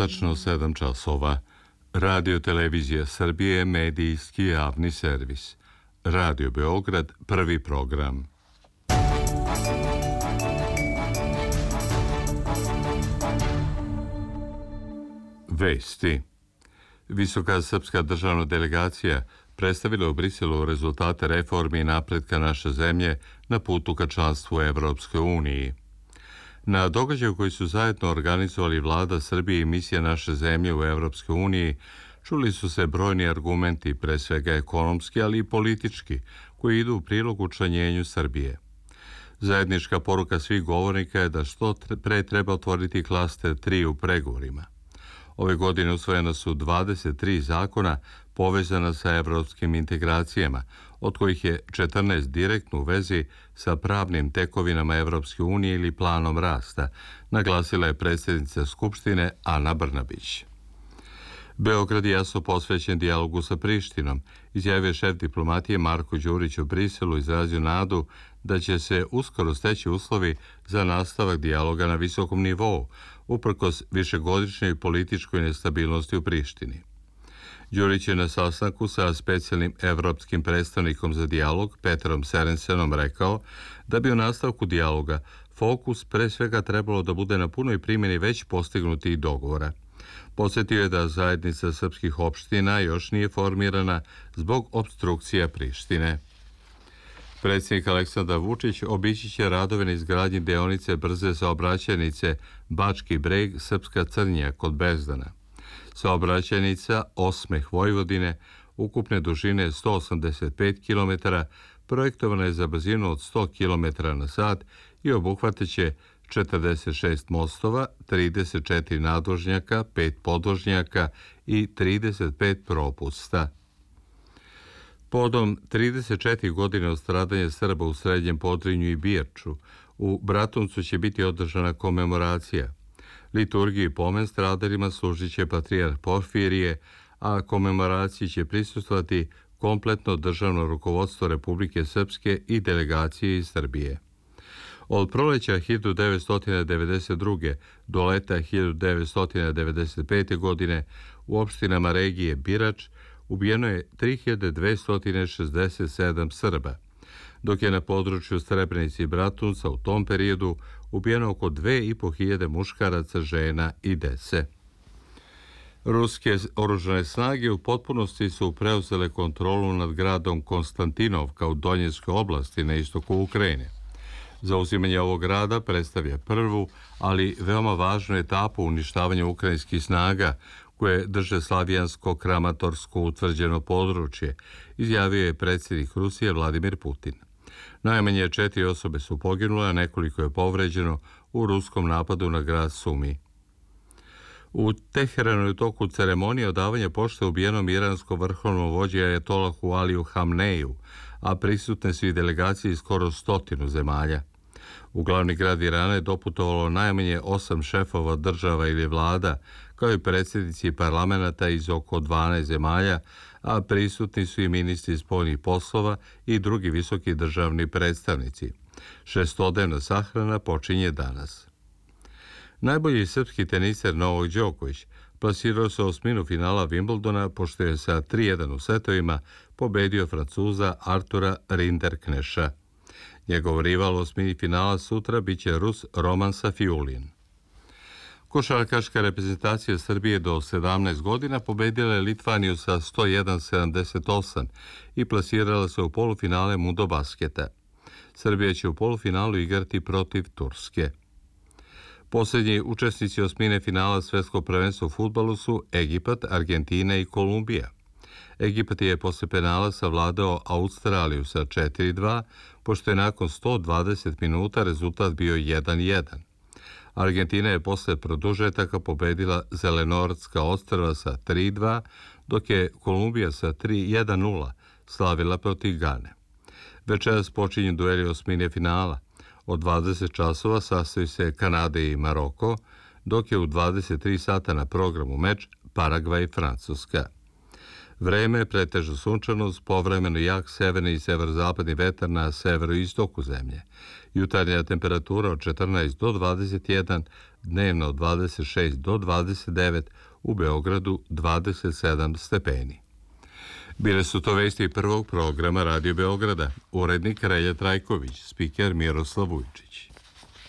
Tačno 7 časova. Radio Televizija Srbije, medijski javni servis. Radio Beograd, prvi program. Vesti. Visoka srpska državna delegacija predstavila u Briselu rezultate reformi i napretka naše zemlje na putu ka članstvu u Evropskoj uniji. Na događaju koji su zajedno organizovali Vlada Srbije i misija naše zemlje u Evropskoj uniji čuli su se brojni argumenti, pre svega ekonomski, ali i politički, koji idu u prilog učlanjenju Srbije. Zajednička poruka svih govornika je da što pre treba otvoriti klaster 3 u pregovorima. Ove godine usvojena su 23 zakona povezana sa evropskim integracijama, od kojih je 14 direktno u vezi sa pravnim tekovinama Evropske unije ili planom rasta, naglasila je predsjednica Skupštine Ana Brnabić. Beograd je jasno posvećen dijalogu sa Prištinom, izjavio šef diplomatije Marko Đurić u Briselu, izrazio nadu da će se uskoro steći uslovi za nastavak dijaloga na visokom nivou, uprkos višegodišnjoj političkoj nestabilnosti u Prištini. Đurić je na sastanku sa specijalnim evropskim predstavnikom za dijalog Petrom Serensenom rekao da bi u nastavku dijaloga fokus pre svega trebalo da bude na punoj primjeni već postignutih dogovora. Podsjetio je da zajednica srpskih opština još nije formirana zbog opstrukcija Prištine. Predsjednik Aleksandar Vučić obići će radove na izgradnji deonice brze saobraćajnice Bački Breg - Srpska Crnja kod Bezdana. Saobraćajnica Osmeh Vojvodine, ukupne dužine 185 km, projektovana je za brzinu od 100 km na sat i obuhvataće 46 mostova, 34 nadvožnjaka, 5 podvožnjaka i 35 propusta. Podom 34 godine od stradanja Srba u Srednjem Podrinju i Birču, u Bratuncu će biti održana komemoracija. Liturgiji pomen stradalima služit će patrijarh Porfirije, a komemoraciji će prisustvovati kompletno državno rukovodstvo Republike Srpske i delegacije iz Srbije. Od proleća 1992. do leta 1995. godine u opštinama regije Birač ubijeno je 3267 Srba, dok je na području Srebrenice i Bratunca u tom periodu ubijeno oko 2500 muškaraca, žena i dece. Ruske oružane snage u potpunosti su preuzele kontrolu nad gradom Konstantinovka u Donjeckoj oblasti na istoku Ukrajine. Zauzimanje ovog grada predstavlja prvu, ali veoma važnu etapu uništavanja ukrajinskih snaga koje drže slavijansko-kramatorsko utvrđeno područje, izjavio je predsjednik Rusije Vladimir Putin. Najmanje 4 osobe su poginule, a nekoliko je povređeno u ruskom napadu na grad Sumi. U Teheranu je u toku ceremonije odavanja pošte ubijenom iranskom vrhovnom vođi ajatolahu Aliju Hamneju, a prisutne su i delegacije iz skoro 100 zemalja. U glavni grad Irana je doputovalo najmanje 8 šefova država ili vlada, kao i predsjednici parlamenta iz oko 12 zemalja, a prisutni su i ministri spoljnih poslova i drugi visoki državni predstavnici. Šestodnevna sahrana počinje danas. Najbolji srpski teniser Novak Đoković plasirao se u osminu finala Wimbledona, pošto je sa 3:1 u setovima pobedio Francuza Artura Rinderkneša. Njegov rival u osmini finala sutra biće Rus Roman Safiulin. Košarkaška reprezentacija Srbije do 17 godina pobedila je Litvaniju sa 101-78 i plasirala se u polufinale Mundo basketa. Srbija će u polufinalu igrati protiv Turske. Posljednji učesnici osmine finala Svetskog prvenstva u fudbalu su Egipat, Argentina i Kolumbija. Egipat je posle penala savladao Australiju sa 4:2, pošto je nakon 120 minuta rezultat bio 1:1. Argentina je posle produžetaka pobedila Zelenorodska ostrva sa 3:2, dok je Kolumbija sa 1:0 slavila protiv Gane. Večeras počinju dueli osmine finala. Od 20 časova sastoji se Kanada i Maroko, dok je u 23 sata na programu meč Paragvaj i Francuska. Vreme je pretežno sunčano uz povremeno jak severni i severozapadni vetar na severoistoku zemlje. Jutarnja temperatura od 14 do 21, dnevno od 26 do 29, u Beogradu 27 stepeni. Bile su to vesti prvog programa Radio Beograda. Urednik Relja Trajković, spiker Miroslav Vujčić.